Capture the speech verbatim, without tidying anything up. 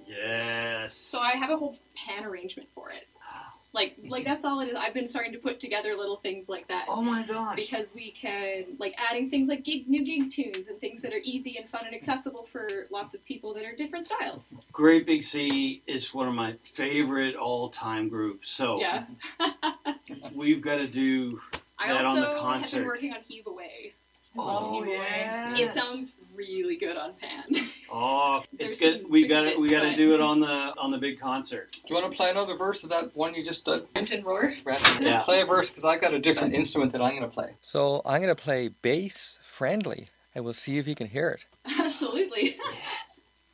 Yes. So I have a whole pan arrangement for it. Like, like that's all it is. I've been starting to put together little things like that. Oh my gosh. Because we can, like, adding things like gig, new gig tunes and things that are easy and fun and accessible for lots of people that are different styles. Great Big Sea is one of my favorite all-time groups. So yeah. we've got to do I that also on the concert. have been working on Heave Away. Oh, yeah. It sounds really good on pan. Oh, it's good. We got to we got to do it on the on the big concert. Do you want to play another verse of that one you just did? Rent and Roar. Yeah. Play a verse because I got a different instrument that I'm going to play. So I'm going to play bass friendly, and we'll see if you can hear it. Absolutely.